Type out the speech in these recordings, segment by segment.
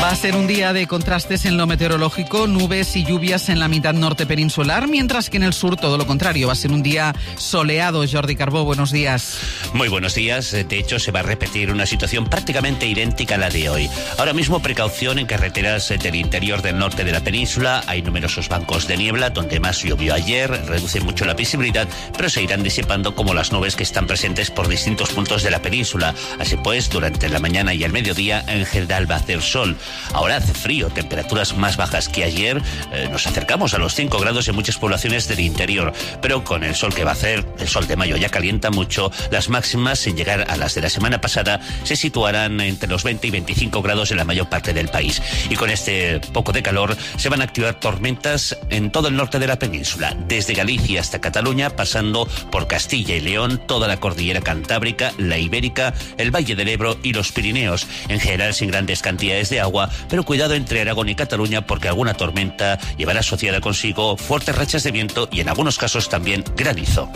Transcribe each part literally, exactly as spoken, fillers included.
Va a ser un día de contrastes en lo meteorológico, nubes y lluvias en la mitad norte peninsular, mientras que en el sur todo lo contrario. Va a ser un día soleado. Jordi Carbó, buenos días. Muy buenos días. De hecho, se va a repetir una situación prácticamente idéntica a la de hoy. Ahora mismo, precaución en carreteras del interior del norte de la península. Hay numerosos bancos de niebla, donde más llovió ayer. Reduce mucho la visibilidad, pero se irán disipando como las nubes que están presentes por distintos puntos de la península. Así pues, durante la mañana y el mediodía, en general va a hacer sol. Ahora hace frío, temperaturas más bajas que ayer. Eh, nos acercamos a los cinco grados en muchas poblaciones del interior, pero con el sol que va a hacer, el sol de mayo ya calienta mucho. Las máximas, sin llegar a las de la semana pasada, se situarán entre los veinte y veinticinco grados en la mayor parte del país. Y con este poco de calor se van a activar tormentas en todo el norte de la península, desde Galicia hasta Cataluña, pasando por Castilla y León, toda la cordillera cantábrica, la ibérica, el Valle del Ebro y los Pirineos, en general sin grandes cantidades de agua, pero cuidado entre Aragón y Cataluña, porque alguna tormenta llevará asociada consigo fuertes rachas de viento y en algunos casos también granizo.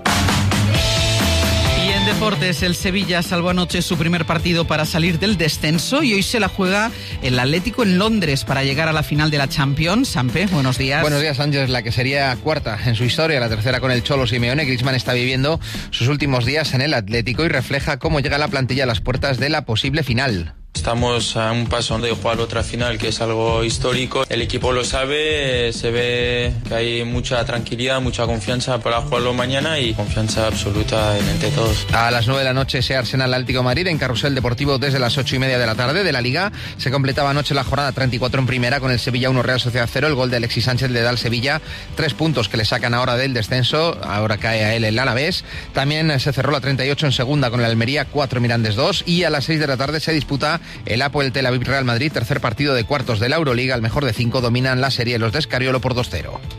En deportes, el Sevilla salvó anoche su primer partido para salir del descenso y hoy se la juega el Atlético en Londres para llegar a la final de la Champions. Sampe, buenos días. Buenos días, Ángel. La que sería cuarta en su historia, la tercera con el Cholo Simeone. Griezmann está viviendo sus últimos días en el Atlético y refleja cómo llega la plantilla a las puertas de la posible final. Estamos a un paso de jugar otra final, que es algo histórico. El equipo lo sabe, se ve que hay mucha tranquilidad, mucha confianza para jugarlo mañana y confianza absoluta entre todos. A las nueve de la noche ese Arsenal Atlético de Madrid en Carrusel Deportivo desde las ocho y media de la tarde de la Liga. Se completaba anoche la jornada treinta y cuatro en primera con el Sevilla uno Real Sociedad cero. El gol de Alexis Sánchez le da al Sevilla tres puntos que le sacan ahora del descenso. Ahora cae a él el Alavés. También se cerró la treinta y ocho en segunda con el Almería cuatro Mirandés dos. Y a las seis de la tarde se disputa el Apoel Tel Aviv Real Madrid, tercer partido de cuartos de la Euroliga. Al mejor de cinco dominan la serie los de Escariolo por dos cero.